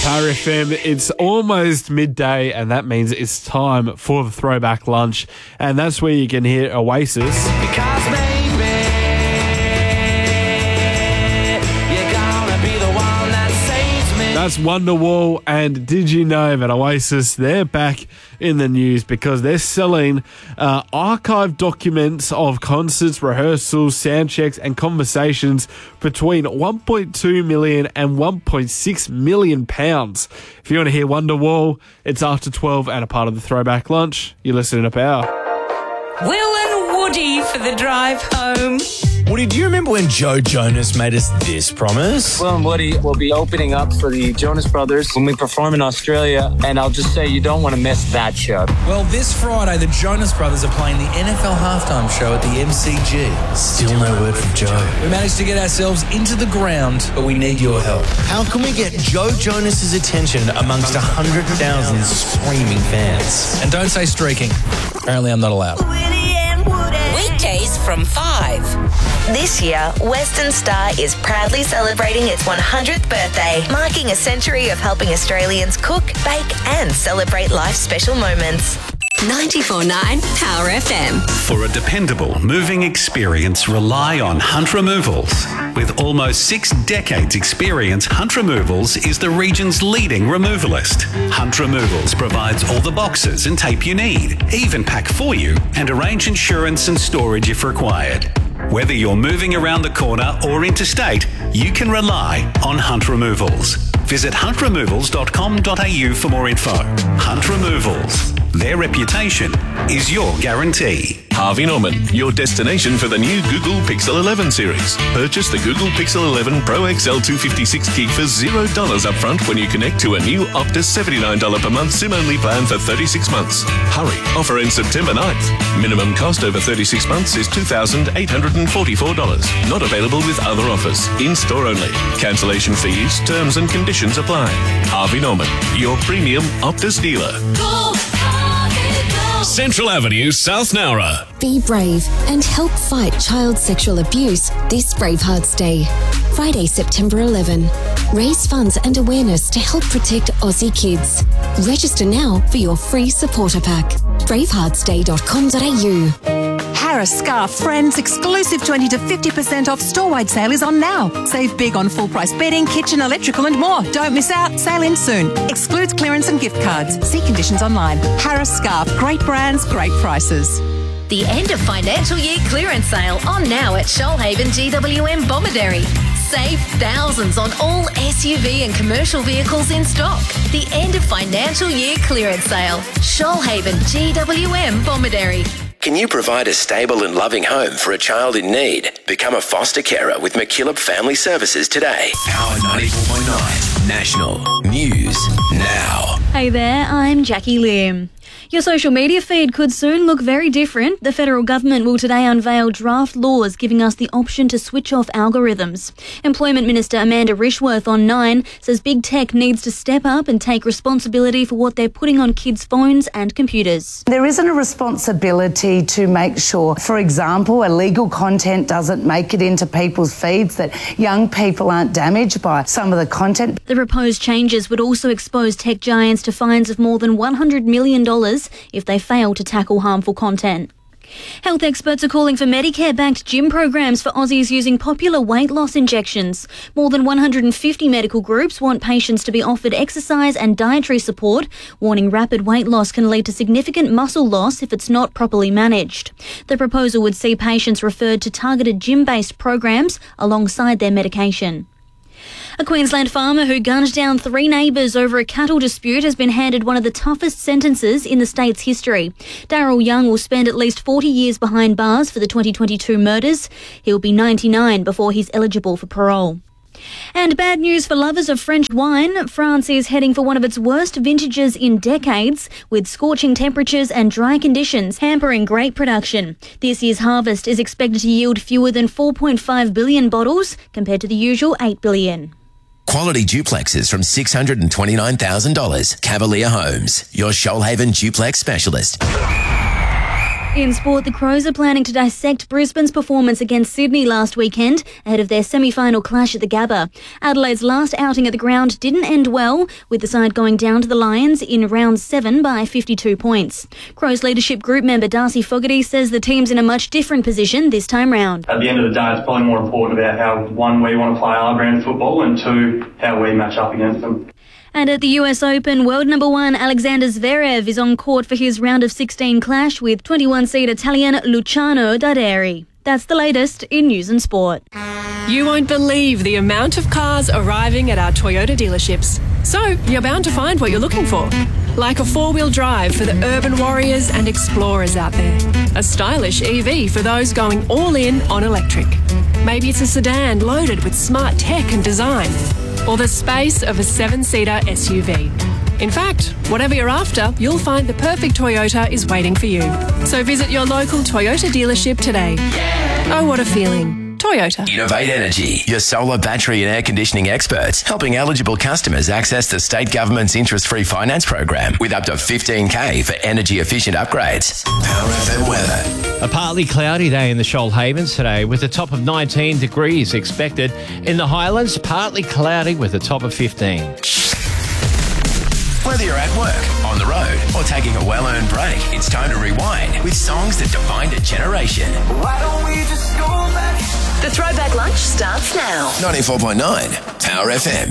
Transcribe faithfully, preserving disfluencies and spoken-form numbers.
Power F M, it's almost midday, and that means it's time for the throwback lunch, and that's where you can hear Oasis. Because baby, you're gonna be the one that saves me. That's Wonderwall, and did you know that Oasis, they're back in the news because they're selling uh, archived documents of concerts, rehearsals, sound checks and conversations between one point two million and one point six million pounds. If you want to hear Wonderwall, it's after twelve and a part of the throwback lunch. You're listening to Power. Will and Woody for the drive home. Woody, do you remember when Joe Jonas made us this promise? Will and Woody will be opening up for the Jonas Brothers when we perform in Australia, and I'll just say you don't want to miss that show. Well, this Friday, the Jonas Brothers are playing the N F L halftime show at the M C G. Still no word from Joe. We managed to get ourselves into the ground, but we need your help. How can we get Joe Jonas's attention amongst one hundred thousand screaming fans? And don't say streaking. Apparently I'm not allowed. Weekdays from five. This year, Western Star is proudly celebrating its one hundredth birthday, marking a century of helping Australians cook, bake and celebrate life's special moments. ninety-four point nine Power F M. For a dependable moving experience, rely on Hunt Removals. With almost six decades experience, Hunt Removals is the region's leading removalist. Hunt Removals provides all the boxes and tape you need, even pack for you and arrange insurance and storage if required. Whether you're moving around the corner or interstate, you can rely on Hunt Removals. Visit hunt removals dot com dot a u for more info. Hunt Removals. Their reputation is your guarantee. Harvey Norman, your destination for the new Google Pixel eleven series. Purchase the Google Pixel eleven Pro X L two fifty-six gig for zero dollars upfront when you connect to a new Optus seventy-nine dollars per month SIM-only plan for thirty-six months. Hurry, offer ends September ninth. Minimum cost over thirty-six months is two thousand eight hundred forty-four dollars. Not available with other offers. In-store only. Cancellation fees, terms and conditions apply. Harvey Norman, your premium Optus dealer. Central Avenue, South Nowra. Be brave and help fight child sexual abuse this Bravehearts Day. Friday, September eleventh. Raise funds and awareness to help protect Aussie kids. Register now for your free supporter pack. bravehearts day dot com dot a u. Harris Scarf Friends exclusive twenty to fifty percent off store-wide sale is on now. Save big on full-price bedding, kitchen, electrical and more. Don't miss out. Sale ends soon. Excludes clearance and gift cards. See conditions online. Harris Scarf. Great brands, great prices. The end of financial year clearance sale on now at Shoalhaven G W M Bomaderry. Save thousands on all S U V and commercial vehicles in stock. The end of financial year clearance sale. Shoalhaven G W M Bomaderry. Can you provide a stable and loving home for a child in need? Become a foster carer with McKillop Family Services today. Power ninety-four point nine National News Now. Hey there, I'm Jackie Lim. Your social media feed could soon look very different. The federal government will today unveil draft laws giving us the option to switch off algorithms. Employment Minister Amanda Rishworth on Nine says big tech needs to step up and take responsibility for what they're putting on kids' phones and computers. There isn't a responsibility to make sure, for example, illegal content doesn't make it into people's feeds, that young people aren't damaged by some of the content. The proposed changes would also expose tech giants to fines of more than one hundred million dollars if they fail to tackle harmful content. Health experts are calling for Medicare-backed gym programs for Aussies using popular weight loss injections. More than one hundred fifty medical groups want patients to be offered exercise and dietary support, warning rapid weight loss can lead to significant muscle loss if it's not properly managed. The proposal would see patients referred to targeted gym-based programs alongside their medication. A Queensland farmer who gunned down three neighbours over a cattle dispute has been handed one of the toughest sentences in the state's history. Daryl Young will spend at least forty years behind bars for the twenty twenty-two murders. He'll be ninety-nine before he's eligible for parole. And bad news for lovers of French wine. France is heading for one of its worst vintages in decades, with scorching temperatures and dry conditions hampering grape production. This year's harvest is expected to yield fewer than four point five billion bottles compared to the usual eight billion. Quality duplexes from six hundred twenty-nine thousand dollars. Cavalier Homes, your Shoalhaven duplex specialist. In sport, the Crows are planning to dissect Brisbane's performance against Sydney last weekend ahead of their semi-final clash at the Gabba. Adelaide's last outing at the ground didn't end well, with the side going down to the Lions in round seven by fifty-two points. Crows leadership group member Darcy Fogarty says the team's in a much different position this time round. At the end of the day, it's probably more important about how, one, we want to play our brand of football, and two, how we match up against them. And at the U S Open, world number one Alexander Zverev is on court for his round of sixteen clash with twenty-one seed Italian Luciano Darderi. That's the latest in news and sport. You won't believe the amount of cars arriving at our Toyota dealerships. So you're bound to find what you're looking for. Like a four-wheel drive for the urban warriors and explorers out there. A stylish E V for those going all in on electric. Maybe it's a sedan loaded with smart tech and design. Or the space of a seven-seater S U V. In fact, whatever you're after, you'll find the perfect Toyota is waiting for you. So visit your local Toyota dealership today. Oh, what a feeling. Toyota. Innovate Energy, your solar, battery and air conditioning experts, helping eligible customers access the state government's interest-free finance program with up to fifteen K for energy-efficient upgrades. Power F M weather. A partly cloudy day in the Shoalhavens today with a top of nineteen degrees expected. In the Highlands, partly cloudy with a top of fifteen. Whether you're at work, on the road or taking a well-earned break, it's time to rewind with songs that defined a generation. Why don't we just go back? The Throwback Lunch starts now. ninety-four point nine Power F M.